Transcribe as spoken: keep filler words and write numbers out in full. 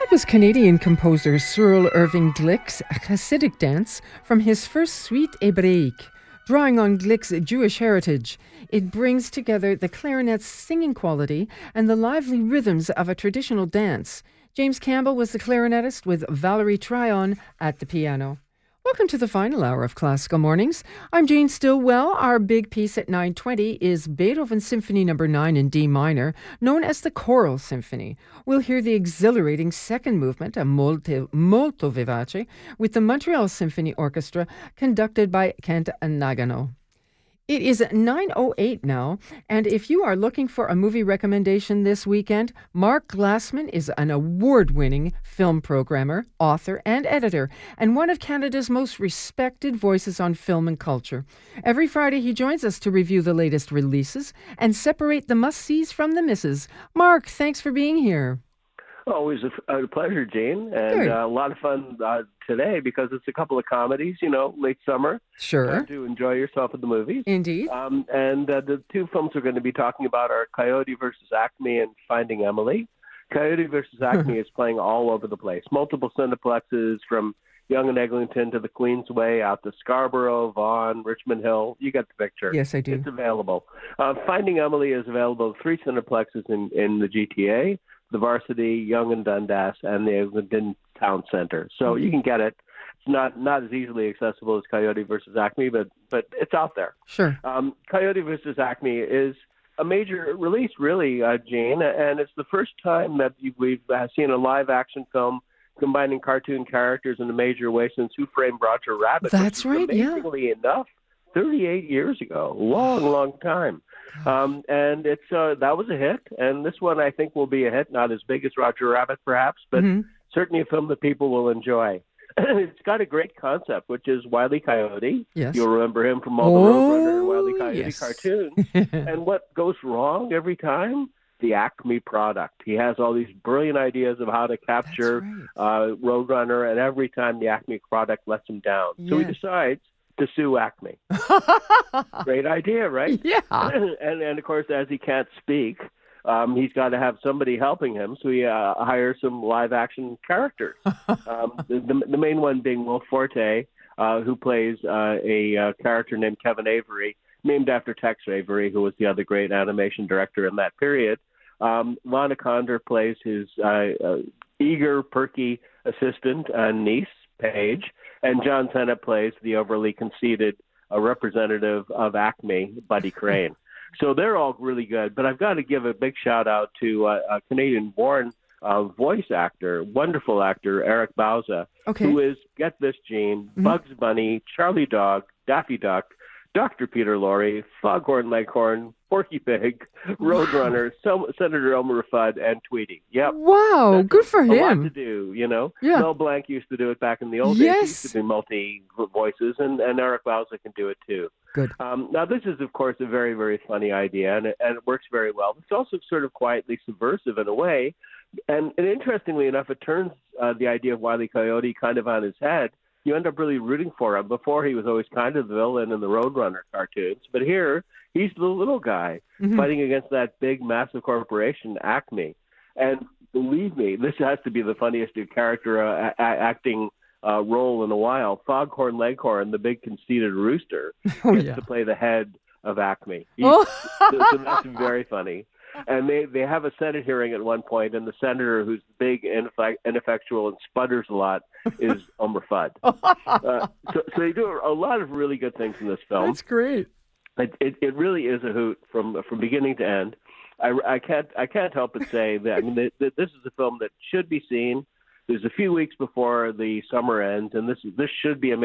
That was Canadian composer Cyril Irving Glick's Hasidic dance from his first suite hébraïque. Drawing on Glick's Jewish heritage, it brings together the clarinet's singing quality and the lively rhythms of a traditional dance. James Campbell was the clarinetist with Valerie Tryon at the piano. Welcome to the final hour of Classical Mornings. I'm Jane Stillwell. Our big piece at nine twenty is Beethoven Symphony Number nine in D minor, known as the Choral Symphony. We'll hear the exhilarating second movement, a molto, molto vivace, with the Montreal Symphony Orchestra, conducted by Kent Nagano. It is nine oh eight now, and if you are looking for a movie recommendation this weekend, Mark Glassman is an award-winning film programmer, author, and editor, and one of Canada's most respected voices on film and culture. Every Friday, he joins us to review the latest releases and separate the must-sees from the misses. Mark, thanks for being here. Always a, a pleasure, Jane, and uh, a lot of fun uh, today because it's a couple of comedies, you know, late summer. Sure. Time to enjoy yourself at the movies. Indeed. Um, and uh, the two films we're going to be talking about are Coyote versus Acme and Finding Emily. Coyote versus Acme is playing all over the place. Multiple cineplexes from Yonge and Eglinton to the Queensway, out to Scarborough, Vaughan, Richmond Hill. You get the picture. Yes, I do. It's available. Uh, Finding Emily is available at three cineplexes in, in the G T A. The Varsity, Yonge and Dundas, and the Eglinton Town Center. So mm-hmm. you can get it. It's not, not as easily accessible as Coyote versus Acme, but but it's out there. Sure. Um, Coyote versus Acme is a major release, really, uh, Jane, and it's the first time that we've uh, seen a live-action film combining cartoon characters in a major way since Who Framed Roger Rabbit. That's right, amazingly yeah. enough, thirty-eight years ago. Long, long time. Um, and it's uh, that was a hit, and this one I think will be a hit, not as big as Roger Rabbit perhaps, but mm-hmm. certainly a film that people will enjoy. It's got a great concept, which is Wile E. Coyote. Yes. You'll remember him from all the oh, Roadrunner and Wile E. Coyote yes. cartoons. And what goes wrong every time? The Acme product. He has all these brilliant ideas of how to capture right. uh, Roadrunner, and every time the Acme product lets him down. Yes. So he decides to sue Acme. Great idea, right? Yeah. and, and, of course, as he can't speak, um, he's got to have somebody helping him, so he uh, hires some live-action characters. um, the, the, the main one being Will Forte, uh, who plays uh, a uh, character named Kevin Avery, named after Tex Avery, who was the other great animation director in that period. Um, Lana Condor plays his uh, uh, eager, perky assistant and niece, Paige, and John Cena plays the overly conceited uh, representative of Acme, Buddy Crane. So they're all really good. But I've got to give a big shout-out to uh, a Canadian-born uh, voice actor, wonderful actor, Eric Bauza, okay. who is, get this, Gene, mm-hmm. Bugs Bunny, Charlie Dog, Daffy Duck, Doctor Peter Lorre, Foghorn Leghorn, Porky Pig, Roadrunner, wow. Senator Elmer Fudd, and Tweety. Yep. Wow, That's good for a him. A lot to do, you know. Yeah. Mel Blanc used to do it back in the old yes. days. He used to do multi-voices, and, and Eric Bauza can do it too. Good. Um, now, this is, of course, a very, very funny idea, and it, and it works very well. It's also sort of quietly subversive in a way, and, and interestingly enough, it turns uh, the idea of Wile E. Coyote kind of on his head. You end up really rooting for him. Before, he was always kind of the villain in the Roadrunner cartoons. But here, he's the little guy mm-hmm. fighting against that big, massive corporation, Acme. And believe me, this has to be the funniest character uh, a- acting uh, role in a while. Foghorn Leghorn, the big conceited rooster, oh, gets yeah. to play the head of Acme. He's, oh. so, so that's very funny. And they, they have a Senate hearing at one point, and the senator, who's big and ineffectual and sputters a lot, is Elmer Fudd. uh, so, so they do a lot of really good things in this film. That's great. It, it, it really is a hoot from from beginning to end. I, I can't I can't help but say that I mean that, that this is a film that should be seen. There's a few weeks before the summer ends, and this this should be a